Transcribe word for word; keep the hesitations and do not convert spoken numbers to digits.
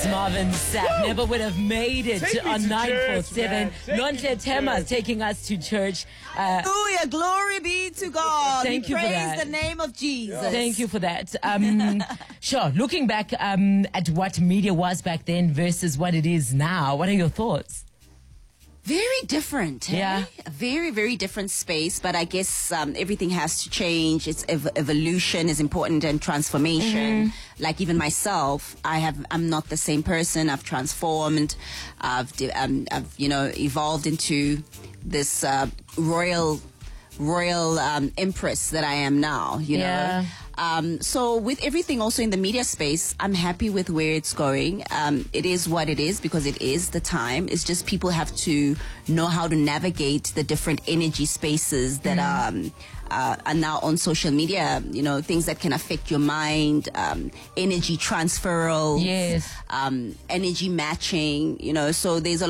Marvin Sapp never would have made it Take me on to nine four church, seven. man. Take me Nonhle to Tema church. taking us to church. Uh, Hallelujah, glory be to God. Thank we you for praise that. the name of Jesus. Thank you for that. Um, sure. Looking back um, at what media was back then versus what it is now, what are your thoughts? Very different. eh? Yeah. A very, very different space, but I guess um, everything has to change. It's ev- evolution is important and transformation. Like even myself, I have, I'm not the same person. I've transformed. I've, de- um, I've you know, evolved into this uh, royal, royal um, empress that I am now, you Yeah. know. Um, so with everything also in the media space, I'm happy with where it's going. Um, it is what it is because it is the time. It's just people have to know how to navigate the different energy spaces that are, um, uh, are now on social media. You know, things that can affect your mind, um, energy transferals, Yes. um, energy matching. You know, so there's a